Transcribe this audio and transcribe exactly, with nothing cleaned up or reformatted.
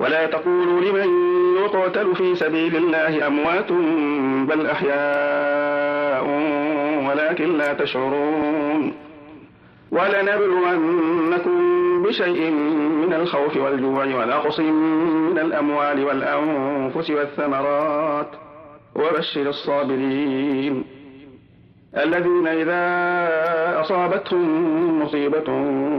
ولا تقولوا لمن يقتل في سبيل الله أموات بل أحياء ولكن لا تشعرون ولنبلونكم بشيء من الخوف والجوع ونقص من الأموال والأنفس والثمرات وبشر الصابرين الذين إذا أصابتهم مصيبة